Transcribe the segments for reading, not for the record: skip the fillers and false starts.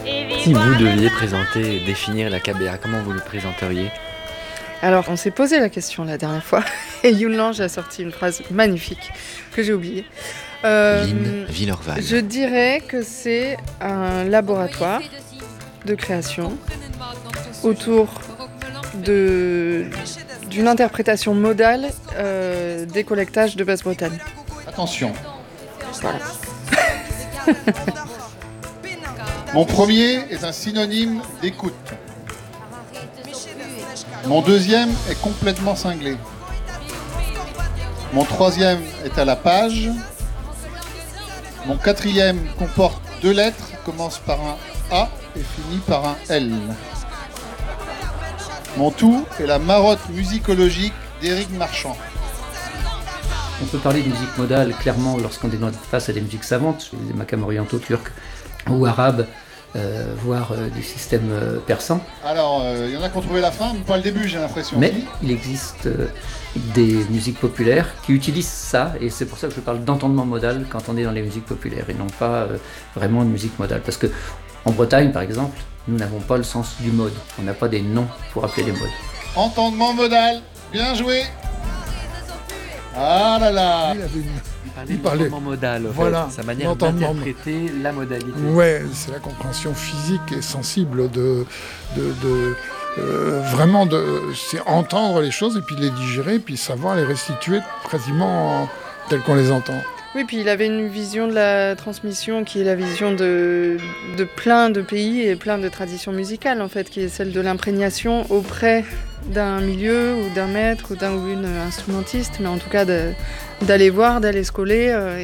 Si vous deviez présenter et définir la KBA, comment vous le présenteriez? Alors, on s'est posé la question la dernière fois et Youn Lange a sorti une phrase magnifique que j'ai oubliée. Lynn Villerval. Je dirais que c'est un laboratoire de création autour d'une interprétation modale des collectages de Basse-Bretagne. Attention. Voilà. Mon premier est un synonyme d'écoute. Mon deuxième est complètement cinglé. Mon troisième est à la page. Mon quatrième comporte 2 lettres, commence par un A et finit par un L. Mon tout est la marotte musicologique d'Éric Marchand. On peut parler de musique modale clairement lorsqu'on est face à des musiques savantes, des makams orientaux turcs ou arabes, voire du système persan. Alors, il y en a qui ont trouvé la fin, mais pas le début, j'ai l'impression. Mais il existe des musiques populaires qui utilisent ça, et c'est pour ça que je parle d'entendement modal quand on est dans les musiques populaires, et non pas vraiment de musique modale. Parce que en Bretagne, par exemple, nous n'avons pas le sens du mode. On n'a pas des noms pour appeler les modes. Entendement modal, bien joué. Ah là là. Il parlait d'entendement modal, voilà, sa manière d'interpréter la modalité. Ouais, c'est la compréhension physique et sensible vraiment c'est entendre les choses et puis les digérer, puis savoir les restituer quasiment telles qu'on les entend. Oui, puis il avait une vision de la transmission qui est la vision de plein de pays et plein de traditions musicales, en fait, qui est celle de l'imprégnation auprès d'un milieu ou d'un maître ou d'un ou une instrumentiste, mais en tout cas d'aller voir, d'aller se coller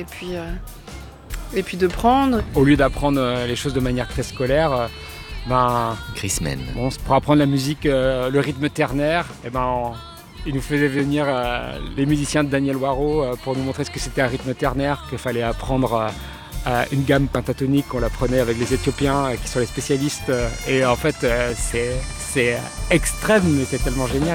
et puis de prendre. Au lieu d'apprendre les choses de manière très scolaire, Chrisman. Bon, pour apprendre la musique, le rythme ternaire, il nous faisait venir les musiciens de Daniel Waro pour nous montrer ce que c'était un rythme ternaire, qu'il fallait apprendre une gamme pentatonique qu'on apprenait avec les Éthiopiens qui sont les spécialistes. Et en fait, c'est extrême, mais c'est tellement génial.